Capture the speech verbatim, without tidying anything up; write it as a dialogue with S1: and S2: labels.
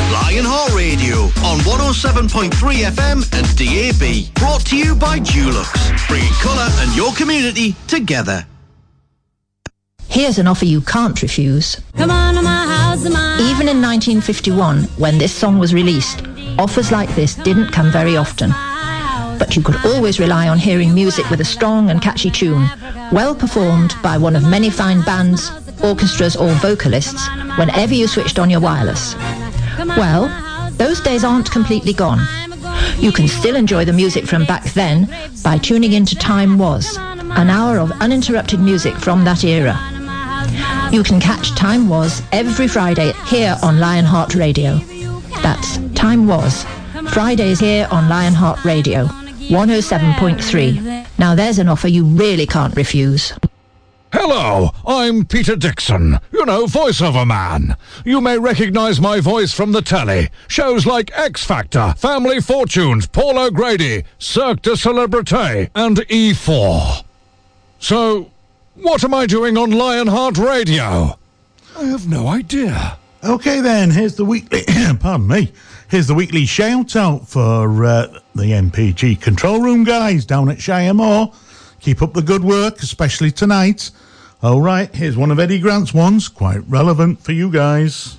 S1: Lionheart Radio on one oh seven point three F M and D A B. Brought to you by Dulux, bringing colour and your community together.
S2: Here's an offer you can't refuse.
S3: Come on to my house, my...
S2: Even in nineteen fifty-one, when this song was released, offers like this didn't come very often. But you could always rely on hearing music with a strong and catchy tune, well performed by one of many fine bands, orchestras or vocalists, whenever you switched on your wireless. Well, those days aren't completely gone. You can still enjoy the music from back then by tuning into Time Was, an hour of uninterrupted music from that era. You can catch Time Was every Friday here on Lionheart Radio. That's Time Was, Fridays here on Lionheart Radio, one oh seven point three. Now there's an offer you really can't refuse.
S4: Hello, I'm Peter Dixon, you know, voiceover man. You may recognise my voice from the telly. Shows like X Factor, Family Fortunes, Paul O'Grady, Cirque du Celebrité, and E four. So, what am I doing on Lionheart Radio? I have no idea.
S5: OK then, here's the weekly, pardon me, here's the weekly shout out for uh, the M P G control room guys down at Shire Moor. Keep up the good work, especially tonight. All right, here's one of Eddie Grant's ones, quite relevant for you guys.